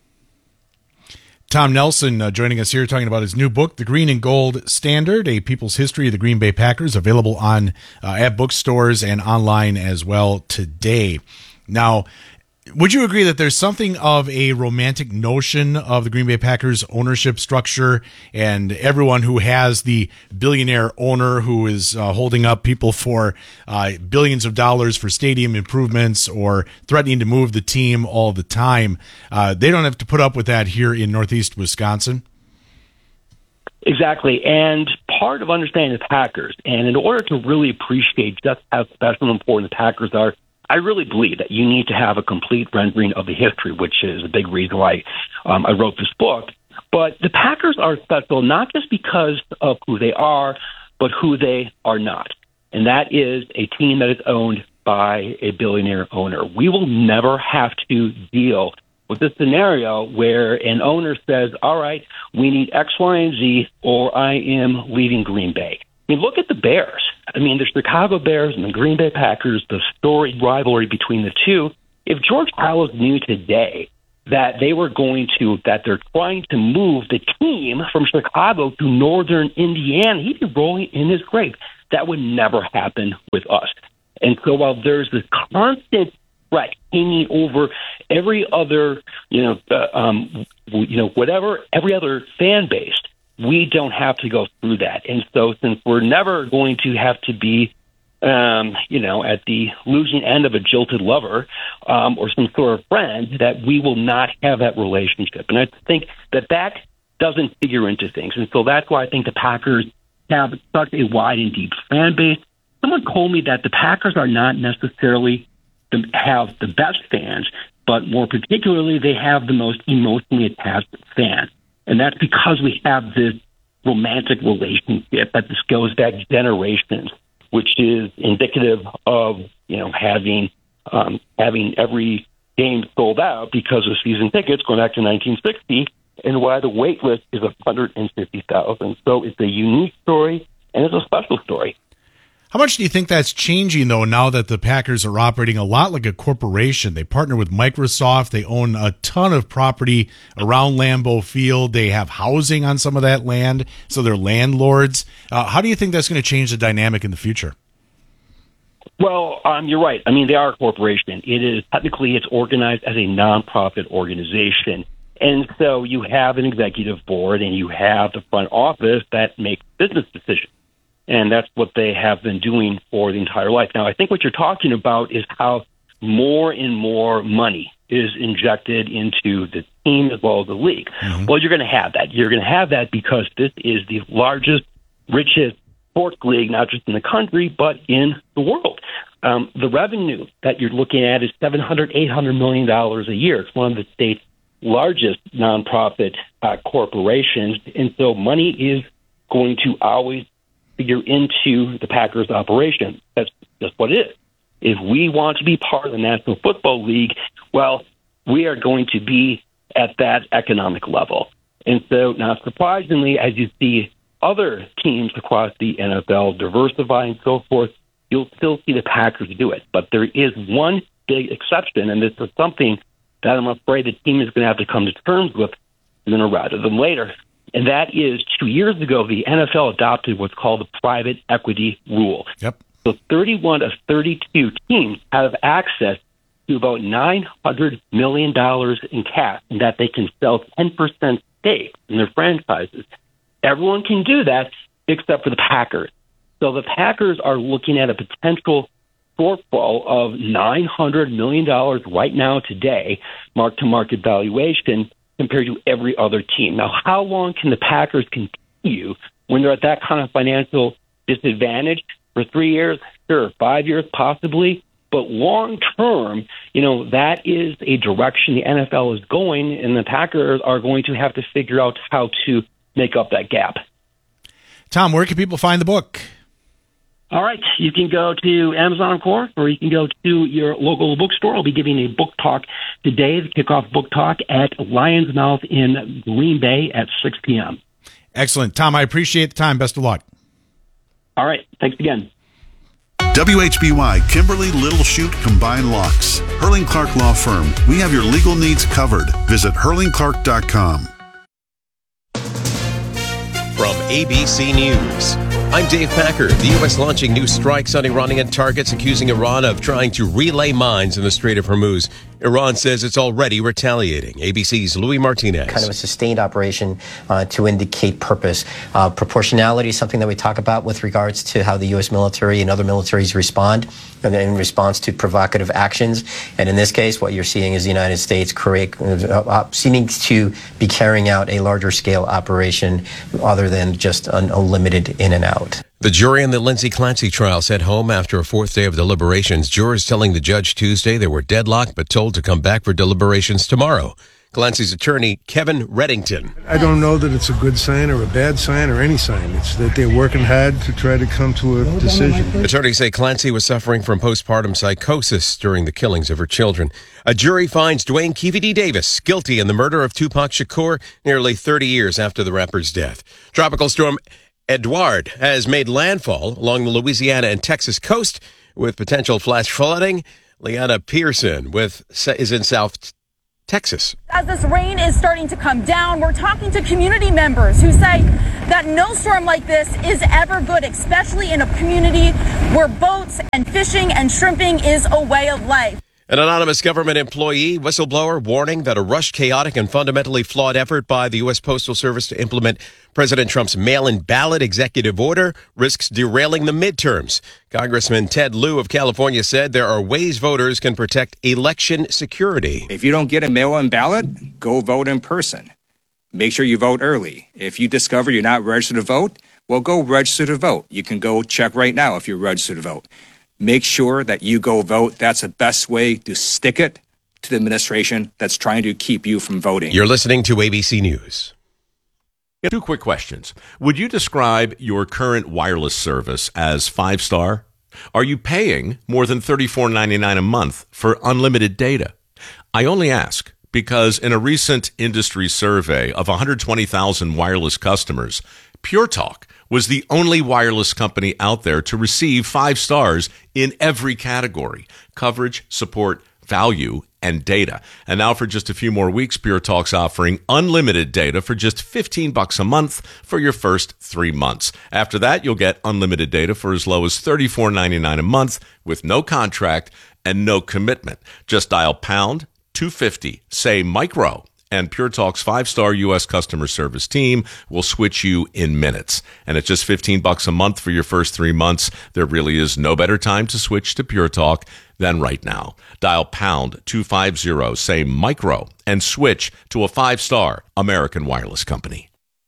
Tom Nelson joining us here talking about his new book, The Green and Gold Standard, A People's History of the Green Bay Packers, available on at bookstores and online as well today. Now, would you agree that there's something of a romantic notion of the Green Bay Packers ownership structure and everyone who has the billionaire owner who is holding up people for billions of dollars for stadium improvements or threatening to move the team all the time? They don't have to put up with that here in Northeast Wisconsin. Exactly. And part of understanding the Packers, and in order to really appreciate just how special and important the Packers are, I really believe that you need to have a complete rendering of the history, which is a big reason why I wrote this book. But the Packers are special not just because of who they are, but who they are not. And that is a team that is owned by a billionaire owner. We will never have to deal with this scenario where an owner says, all right, we need X, Y, and Z, or I am leaving Green Bay. I mean, look at the Bears. I mean, the Chicago Bears and the Green Bay Packers, the storied rivalry between the two. If George Halas knew today that they're trying to move the team from Chicago to northern Indiana, he'd be rolling in his grave. That would never happen with us. And so while there's this constant threat hanging over every other, every other fan base, we don't have to go through that. And so since we're never going to have to be, at the losing end of a jilted lover or some sort of friend, that we will not have that relationship. And I think that doesn't figure into things. And so that's why I think the Packers have such a wide and deep fan base. Someone told me that the Packers are not necessarily have the best fans, but more particularly, they have the most emotionally attached fans. And that's because we have this romantic relationship that just goes back generations, which is indicative of, having every game sold out because of season tickets going back to 1960, and why the wait list is 150,000. So it's a unique story, and it's a special story. How much do you think that's changing, though, now that the Packers are operating a lot like a corporation? They partner with Microsoft. They own a ton of property around Lambeau Field. They have housing on some of that land, so they're landlords. How do you think that's going to change the dynamic in the future? Well, you're right. I mean, they are a corporation. It's organized as a nonprofit organization. And so you have an executive board and you have the front office that makes business decisions. And that's what they have been doing for the entire life. Now, I think what you're talking about is how more and more money is injected into the team as well as the league. Mm-hmm. Well, you're going to have that. You're going to have that because this is the largest, richest sports league, not just in the country, but in the world. The revenue that you're looking at is $700, $800 million a year. It's one of the state's largest nonprofit corporations. And so money is going to always figure into the Packers operation. That's just what it is. If we want to be part of the National Football League, well, we are going to be at that economic level. And so, not surprisingly, as you see other teams across the NFL diversify and so forth, you'll still see the Packers do it. But there is one big exception, and this is something that I'm afraid the team is going to have to come to terms with sooner rather than later. And that is 2 years ago, the NFL adopted what's called the private equity rule. Yep. So 31 of 32 teams have access to about $900 million in cash, and that they can sell 10% stake in their franchises. Everyone can do that except for the Packers. So the Packers are looking at a potential shortfall of $900 million right now today, mark-to-market valuation, compared to every other team. Now, how long can the Packers continue when they're at that kind of financial disadvantage? For 3 years, sure. 5 years, possibly. But long term, that is a direction the NFL is going, and the Packers are going to have to figure out how to make up that gap. Tom, where can people find the book? All right. You can go to Amazon, of course, or you can go to your local bookstore. I'll be giving a book talk today, the kickoff book talk at Lion's Mouth in Green Bay at 6 p.m. Excellent. Tom, I appreciate the time. Best of luck. All right. Thanks again. WHBY Kimberly Little Chute Combined Locks. Hurling Clark Law Firm. We have your legal needs covered. Visit hurlingclark.com. From ABC News, I'm Dave Packer. The U.S. launching new strikes on Iranian targets, accusing Iran of trying to relay mines in the Strait of Hormuz. Iran says it's already retaliating. ABC's Louis Martinez. Kind of a sustained operation to indicate purpose. Proportionality is something that we talk about with regards to how the U.S. military and other militaries respond in response to provocative actions. And in this case, what you're seeing is the United States seeming to be carrying out a larger scale operation other than just a limited in and out. The jury in the Lindsay Clancy trial sent home after a fourth day of deliberations. Jurors telling the judge Tuesday they were deadlocked but told to come back for deliberations tomorrow. Clancy's attorney, Kevin Reddington. I don't know that it's a good sign or a bad sign or any sign. It's that they're working hard to try to come to a decision. Attorneys say Clancy was suffering from postpartum psychosis during the killings of her children. A jury finds Dwayne Keevedy Davis guilty in the murder of Tupac Shakur nearly 30 years after the rapper's death. Tropical storm Edouard has made landfall along the Louisiana and Texas coast with potential flash flooding. Leanna Pearson is in South Texas. As this rain is starting to come down, we're talking to community members who say that no storm like this is ever good, especially in a community where boats and fishing and shrimping is a way of life. An anonymous government employee whistleblower warning that a rushed, chaotic, and fundamentally flawed effort by the U.S. Postal Service to implement President Trump's mail-in ballot executive order risks derailing the midterms. Congressman Ted Lieu of California said there are ways voters can protect election security. If you don't get a mail-in ballot, go vote in person. Make sure you vote early. If you discover you're not registered to vote, well, go register to vote. You can go check right now if you're registered to vote. Make sure that you go vote. That's the best way to stick it to the administration that's trying to keep you from voting. You're listening to ABC News. Two quick questions. Would you describe your current wireless service as 5-star? Are you paying more than $34.99 a month for unlimited data? I only ask because in a recent industry survey of 120,000 wireless customers, Pure Talk was the only wireless company out there to receive 5 stars in every category: coverage, support, value, and data. And now for just a few more weeks, Pure Talk's offering unlimited data for just $15 a month for your first 3 months. After that, you'll get unlimited data for as low as $34.99 a month with no contract and no commitment. Just dial pound 250, say micro, and Pure Talk's 5-star U.S. customer service team will switch you in minutes. And at just $15 a month for your first 3 months, there really is no better time to switch to Pure Talk than right now. Dial pound 250, say micro, and switch to a 5-star American wireless company.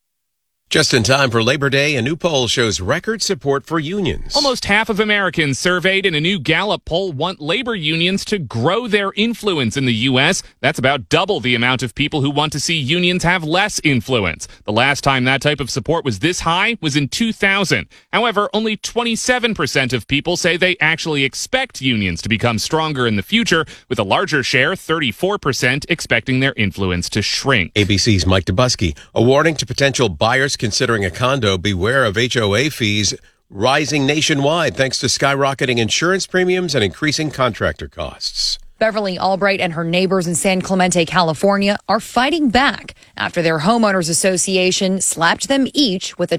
Just in time for Labor Day, a new poll shows record support for unions. Almost half of Americans surveyed in a new Gallup poll want labor unions to grow their influence in the U.S. That's about double the amount of people who want to see unions have less influence. The last time that type of support was this high was in 2000. However, only 27% of people say they actually expect unions to become stronger in the future, with a larger share, 34%, expecting their influence to shrink. ABC's Mike Dubusky, a warning to potential buyers considering a condo: beware of HOA fees rising nationwide thanks to skyrocketing insurance premiums and increasing contractor costs. Beverly Albright and her neighbors in San Clemente, California, are fighting back after their homeowners association slapped them each with a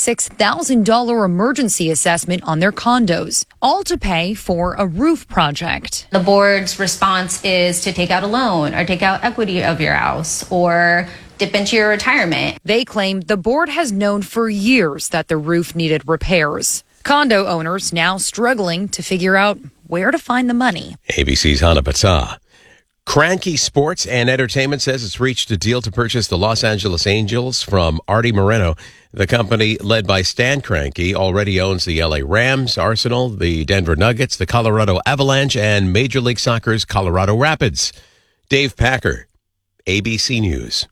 $26,000 emergency assessment on their condos, all to pay for a roof project. The board's response is to take out a loan or take out equity of your house or dip into your retirement. They claim the board has known for years that the roof needed repairs. Condo owners now struggling to figure out where to find the money. ABC's Hannah Battah. Cranky Sports and Entertainment says it's reached a deal to purchase the Los Angeles Angels from Artie Moreno. The company, led by Stan Kroenke, already owns the LA Rams, Arsenal, the Denver Nuggets, the Colorado Avalanche, and Major League Soccer's Colorado Rapids. Dave Packer, ABC News.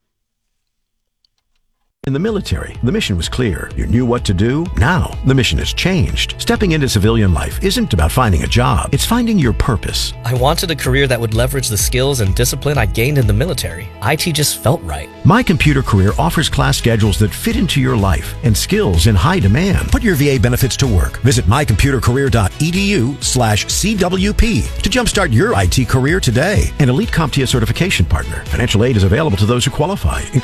In the military, the mission was clear. You knew what to do. Now, the mission has changed. Stepping into civilian life isn't about finding a job. It's finding your purpose. I wanted a career that would leverage the skills and discipline I gained in the military. IT just felt right. My Computer Career offers class schedules that fit into your life and skills in high demand. Put your VA benefits to work. Visit mycomputercareer.edu/CWP to jumpstart your IT career today. An Elite CompTIA certification partner. Financial aid is available to those who qualify,